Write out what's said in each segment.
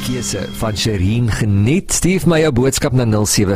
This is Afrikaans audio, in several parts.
keuse van Shireen geniet. Stuur my jou boodskap na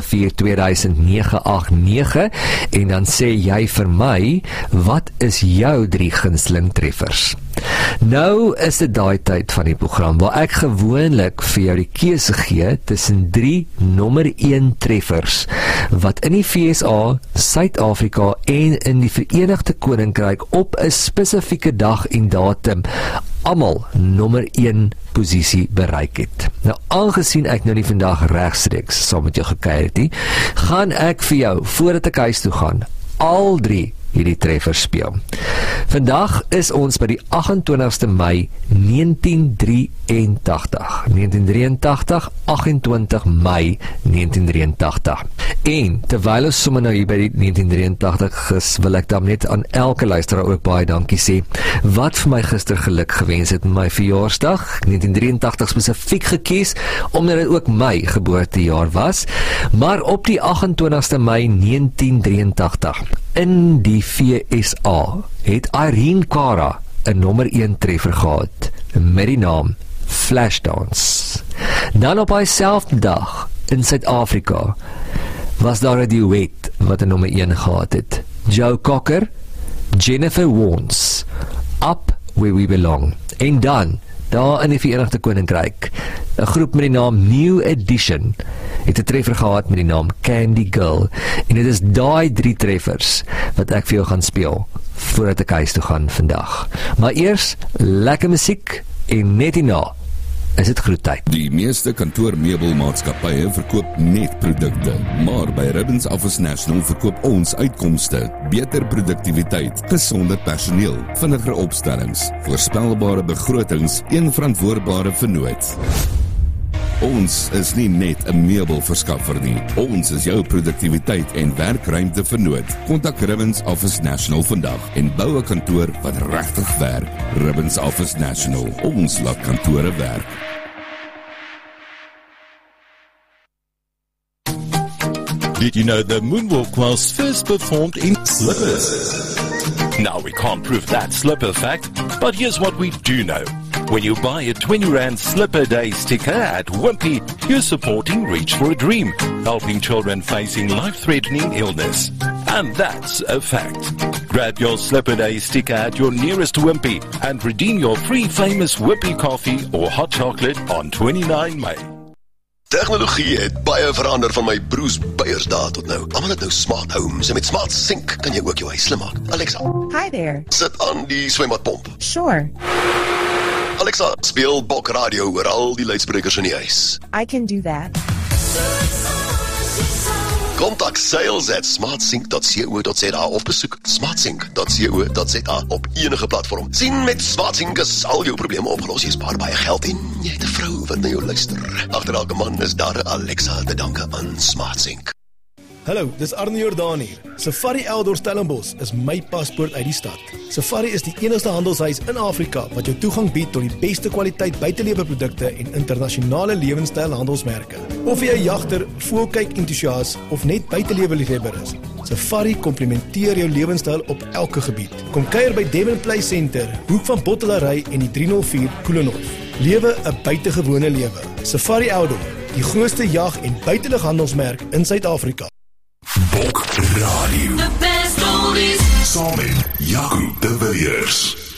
0742000-989 en dan sê jy vir my, wat is jou 3 gunsteling treffers? Nou is dit daai tyd van die program waar ek gewoonlik vir jou die keuse gee tussen 3 nommer 1 treffers wat in die VSA, Suid-Afrika en in die Verenigde Koninkryk op 'n spesifieke dag en datum almal nommer 1 posisie bereik het. Nou, aangesien ek nou nie vandag regstreeks saam met jou gekuier het nie, gaan ek vir jou, voordat ek huis toe gaan, al 3 hierdie treffers speel. Vandag is ons by die 28ste Mei 1983. 28 Mei 1983. En terwyl ons sommer nou hier by die 1983 is, wil ek dan net aan elke luisteraar ook baie dankie sê, wat vir my gister geluk gewens het met my verjaarsdag, 1983 spesifiek gekies, omdat dit ook my geboortejaar was, maar op die 28ste Mei 1983, in die VSA, het Irene Cara 'n nommer 1 treffer gehad, met die naam Flashdance. Dan op hy selfde dag, in Suid-Afrika, was daar 'n duet wat 'n nommer 1 gehad het. Joe Cocker, Jennifer Warnes, Up Where We Belong. En dan, daar in die Verenigde Koninkryk, 'n groep met die naam New Edition, het 'n treffer gehad met die naam Candy Girl. En dit is daai 3 treffers wat ek vir jou gaan speel, voordat ek huis toe gaan vandag. Maar eers, lekker musiek, en net hierna is dit groettyd. Die meeste kantoormeubelmaatskappye verkoop net produkte, maar by Ribbons Office National verkoop ons uitkomste, beter produktiwiteit, gesonder personeel, vinniger opstellings, voorspelbare begrotings, een verantwoordbare vennoot. Ons is nie net 'n meubelverskaffer nie. Ons is jou produktiwiteit en werkruimte vernoot. Kontak Ribbons Office National vandag en bou 'n kantoor wat regtig werk. Ribbons Office National. Ons laat kantore werk. Did you know the moonwalk was first performed in slippers? Now we can't prove that slipper fact, but here's what we do know. When you buy a 20 Rand Slipper Day sticker at Wimpy, you're supporting Reach for a Dream, helping children facing life-threatening illness. And that's a fact. Grab your Slipper Day sticker at your nearest Wimpy and redeem your free famous Wimpy coffee or hot chocolate on 29 May. Tegnologie het baie verander van my broers Beyers dae tot nou. Almal het nou smart homes en met smart sink kan jy ook jou huis slim maak. Alexa, Hi there. sit aan die swembadpomp. Sure, Alexa, speel Bok Radio oor al die luidsprekers in die huis. I can do that. Kontak sales@smartsync.co.za of besoek smartsync.co.za op enige platform. Sien, met SmartSync is al jou probleme opgelos. Jy spaar baie geld en jy het 'n vrou wat na jou luister. Agter elke man is daar 'n Alexa te danke aan SmartSync. Hallo, dis Arne Jordaan hier. Safari Outdoor Stellenbosch is my paspoort uit die stad. Safari is die enigste handelshuis in Afrika wat jou toegang bied tot die beste kwaliteit buiteleweprodukte en internasionale lewenstyl handelsmerke. Of jy 'n jagter, voëlkyk entoesias of net buiteleweliefhebber is, Safari komplementeer jou lewenstyl op elke gebied. Kom kuier by Devon Place Center, hoek van Bottelary en die 304 Koelenhof. Lewe 'n buitengewone lewe. Safari Outdoor, die grootste jag- en buitelughandelsmerk in Suid-Afrika. Bok Radio. The best oldies. Saam met Jaco de Villiers.